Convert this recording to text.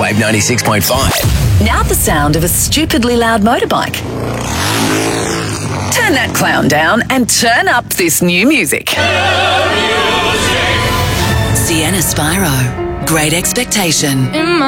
Wave 96.5. Now the sound of a stupidly loud motorbike. Turn that clown down and turn up this new music. Sienna Spyro, Great Expectation.